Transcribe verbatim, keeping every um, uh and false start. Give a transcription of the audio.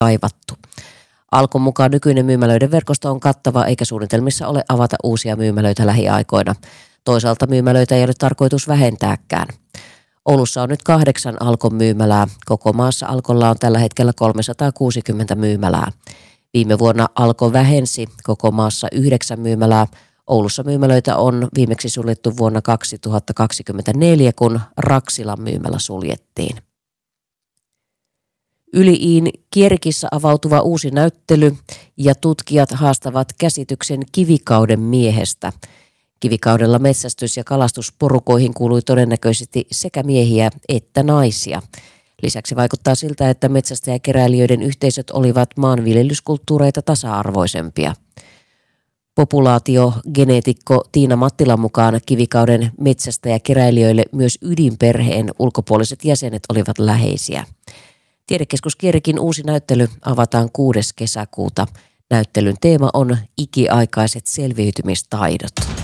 kaivattu. Alkon mukaan nykyinen myymälöiden verkosto on kattava eikä suunnitelmissa ole avata uusia myymälöitä lähiaikoina. Toisaalta myymälöitä ei ole tarkoitus vähentääkään. Oulussa on nyt kahdeksan Alkon myymälää. Koko maassa Alkolla on tällä hetkellä kolmesataakuusikymmentä myymälää. Viime vuonna Alko vähensi koko maassa yhdeksän myymälää. Oulussa myymälöitä on viimeksi suljettu vuonna kaksituhattakaksikymmentäneljä, kun Raksilan myymälä suljettiin. Yli-Iin Kierikissa avautuva uusi näyttely ja tutkijat haastavat käsityksen kivikauden miehestä. Kivikaudella metsästys- ja kalastusporukoihin kuului todennäköisesti sekä miehiä että naisia. Lisäksi vaikuttaa siltä, että metsästäjäkeräilijöiden yhteisöt olivat maanviljelyskulttuureita tasa-arvoisempia. Populaatiogeneetikko Tiina Mattilan mukaan kivikauden metsästäjäkeräilijöille myös ydinperheen ulkopuoliset jäsenet olivat läheisiä. Tiedekeskus Kierikin uusi näyttely avataan kuudes kesäkuuta. Näyttelyn teema on ikiaikaiset selviytymistaidot.